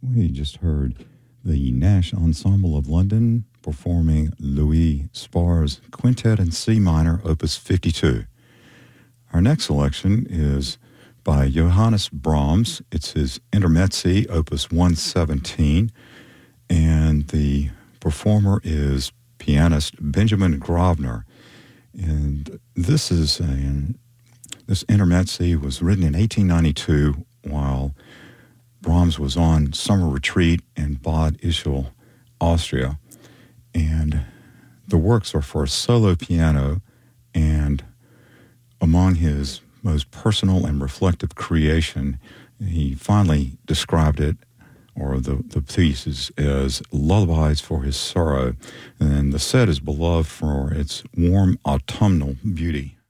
We just heard the Nash Ensemble of London performing Louis Sparr's Quintet in C minor, Opus 52. Our next selection is by Johannes Brahms. It's his Intermezzi, Opus 117, and the performer is pianist Benjamin Grosvenor. And this Intermezzi was written in 1892 while Brahms was on summer retreat in Bad Ischl, Austria. And the works are for solo piano, and among his most personal and reflective creation, he finally described it, or the pieces, as lullabies for his sorrow. And the set is beloved for its warm autumnal beauty.